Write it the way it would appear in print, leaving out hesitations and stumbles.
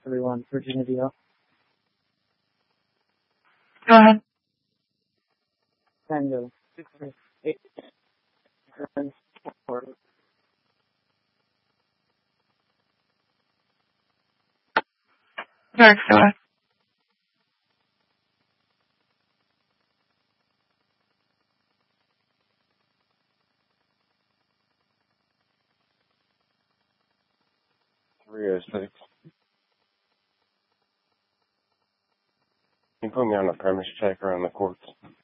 3-1 Virginia deal. Go ahead. Tango. 8 runs for Derek, go ahead. .306. Can you put me on a premise check around the courts?